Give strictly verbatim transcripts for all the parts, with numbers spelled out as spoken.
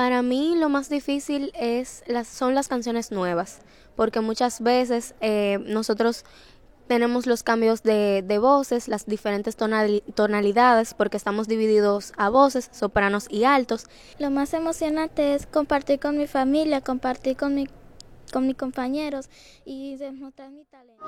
Para mí lo más difícil es las, son las canciones nuevas, porque muchas veces eh, nosotros tenemos los cambios de, de voces, las diferentes tonali- tonalidades, porque estamos divididos a voces, sopranos y altos. Lo más emocionante es compartir con mi familia, compartir con, mi, con mis compañeros y demostrar mi talento.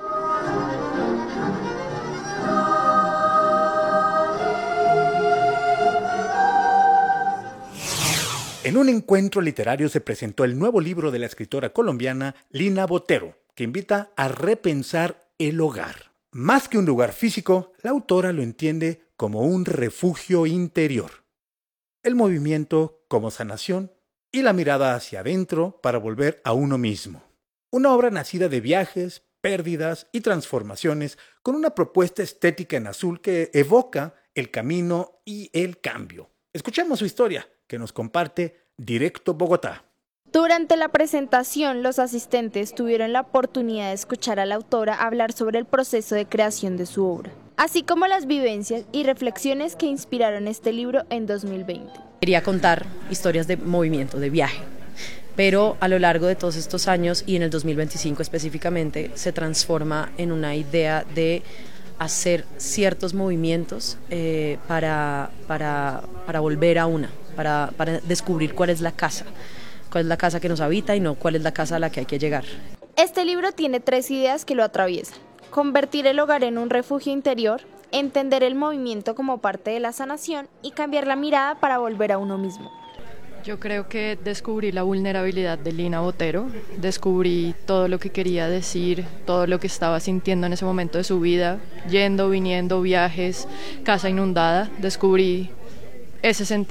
En un encuentro literario se presentó el nuevo libro de la escritora colombiana Lina Botero, que invita a repensar el hogar. Más que un lugar físico, la autora lo entiende como un refugio interior. El movimiento como sanación y la mirada hacia adentro para volver a uno mismo. Una obra nacida de viajes, pérdidas y transformaciones con una propuesta estética en azul que evoca el camino y el cambio. Escuchemos su historia, que nos comparte Directo Bogotá. Durante la presentación, los asistentes tuvieron la oportunidad de escuchar a la autora hablar sobre el proceso de creación de su obra, así como las vivencias y reflexiones que inspiraron este libro en dos mil veinte. Quería contar historias de movimiento, de viaje, pero a lo largo de todos estos años y en el dos mil veinticinco específicamente se transforma en una idea de hacer ciertos movimientos eh, para, para, para volver a una, para, para descubrir cuál es la casa, cuál es la casa que nos habita y no cuál es la casa a la que hay que llegar. Este libro tiene tres ideas que lo atraviesan: convertir el hogar en un refugio interior, entender el movimiento como parte de la sanación y cambiar la mirada para volver a uno mismo. Yo creo que descubrí la vulnerabilidad de Lina Botero, descubrí todo lo que quería decir, todo lo que estaba sintiendo en ese momento de su vida, yendo, viniendo, viajes, casa inundada, descubrí ese sentido.